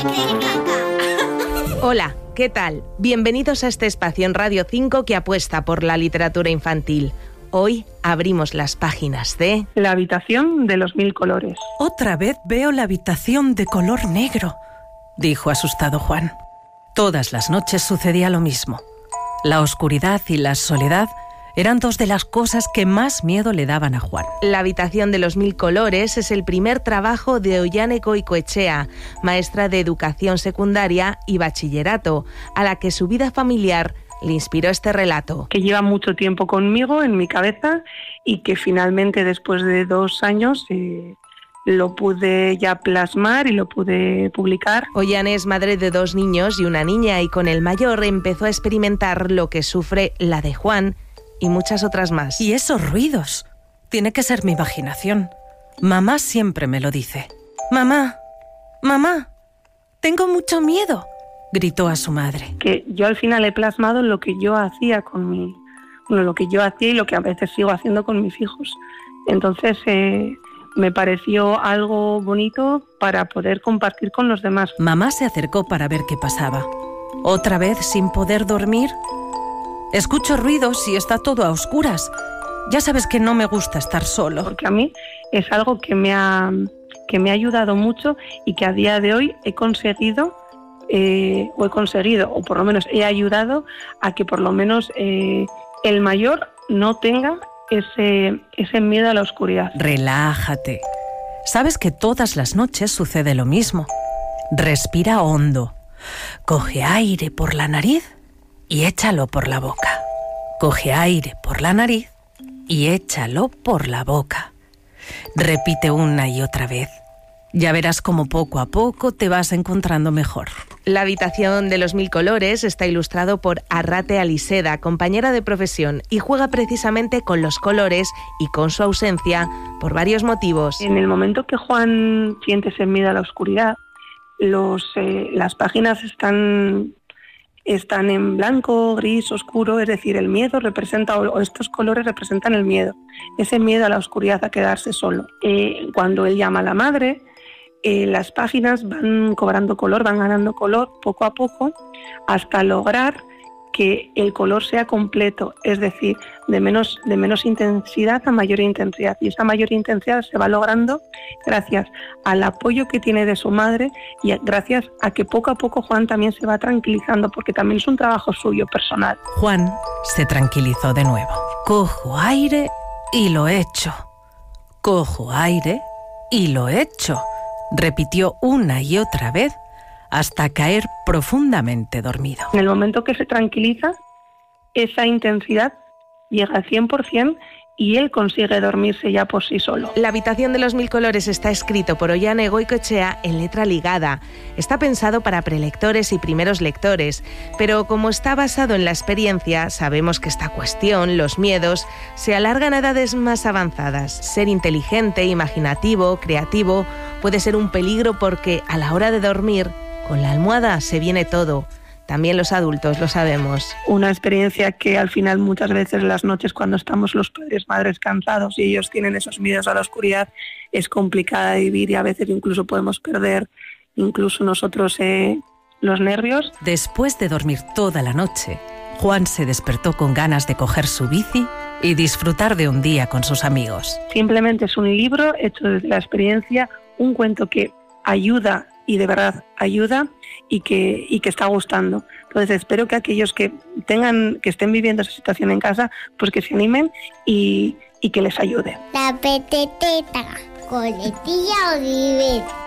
Hola, ¿qué tal? Bienvenidos a este espacio en Radio 5 que apuesta por la literatura infantil. Hoy abrimos las páginas de... La habitación de los 1000 colores. Otra vez veo la habitación de color negro, dijo asustado Juan. Todas las noches sucedía lo mismo. La oscuridad y la soledad eran dos de las cosas que más miedo le daban a Juan. La habitación de los 1000 colores es el primer trabajo de Ollane Goikoetxea, maestra de educación secundaria y bachillerato, a la que su vida familiar le inspiró este relato. Que lleva mucho tiempo conmigo, en mi cabeza, y que finalmente después de 2 años lo pude ya plasmar y lo pude publicar. Ollane es madre de 2 niños y una niña, y con el mayor empezó a experimentar lo que sufre la de Juan y muchas otras más. Y esos ruidos. Tiene que ser mi imaginación. Mamá siempre me lo dice. Mamá, tengo mucho miedo, gritó a su madre. Que yo al final he plasmado lo que yo hacía lo que yo hacía y lo que a veces sigo haciendo con mis hijos. Entonces me pareció algo bonito para poder compartir con los demás. Mamá se acercó para ver qué pasaba. ¿Otra vez sin poder dormir? Escucho ruidos y está todo a oscuras. Ya sabes que no me gusta estar solo. Porque a mí es algo que me ha ayudado mucho y que a día de hoy he conseguido, o por lo menos he ayudado a que por lo menos el mayor no tenga ese miedo a la oscuridad. Relájate. Sabes que todas las noches sucede lo mismo. Respira hondo. Coge aire por la nariz y échalo por la boca. Coge aire por la nariz y échalo por la boca. Repite una y otra vez. Ya verás cómo poco a poco te vas encontrando mejor. La habitación de los 1000 colores está ilustrado por Arrate Aliseda, compañera de profesión, y juega precisamente con los colores y con su ausencia por varios motivos. En el momento que Juan siente ese miedo a la oscuridad, las páginas están en blanco, gris, oscuro, es decir, el miedo representa, o estos colores representan el miedo, ese miedo a la oscuridad, a quedarse solo. Cuando él llama a la madre, las páginas van cobrando color, van ganando color poco a poco, hasta lograr que el color sea completo, es decir, de menos intensidad a mayor intensidad. Y esa mayor intensidad se va logrando gracias al apoyo que tiene de su madre y gracias a que poco a poco Juan también se va tranquilizando, porque también es un trabajo suyo personal. Juan se tranquilizó de nuevo. Cojo aire y lo echo. Cojo aire y lo echo. Repitió una y otra vez hasta caer profundamente dormido. En el momento que se tranquiliza, esa intensidad llega al 100% y él consigue dormirse ya por sí solo. La habitación de los 1000 colores está escrito por Ollane Goikoetxea en letra ligada. Está pensado para prelectores y primeros lectores, pero como está basado en la experiencia, sabemos que esta cuestión, los miedos, se alargan a edades más avanzadas. Ser inteligente, imaginativo, creativo, puede ser un peligro porque a la hora de dormir, con la almohada se viene todo. También los adultos lo sabemos. Una experiencia que al final muchas veces las noches cuando estamos los padres, madres cansados y ellos tienen esos miedos a la oscuridad, es complicada de vivir y a veces incluso podemos perder incluso nosotros los nervios. Después de dormir toda la noche, Juan se despertó con ganas de coger su bici y disfrutar de un día con sus amigos. Simplemente es un libro hecho desde la experiencia, un cuento que ayuda y de verdad ayuda y que está gustando. Entonces espero que aquellos que estén viviendo esa situación en casa, pues que se animen y que les ayude. La peteteta, coletilla Oliver.